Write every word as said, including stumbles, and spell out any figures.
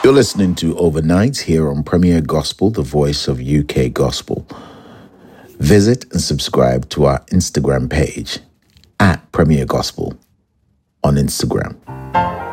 You're listening to Overnight here on Premier Gospel, the voice of U K Gospel. Visit and subscribe to our Instagram page at Premier Gospel on Instagram.